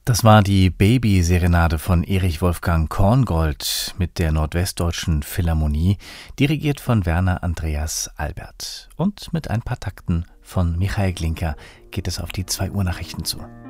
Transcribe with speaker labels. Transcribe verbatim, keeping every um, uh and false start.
Speaker 1: Das war die Baby-Serenade von Erich Wolfgang Korngold mit der Nordwestdeutschen Philharmonie, dirigiert von Werner Andreas Albert. Und mit ein paar Takten von Michael Glinka geht es auf die zwei Uhr Nachrichten zu.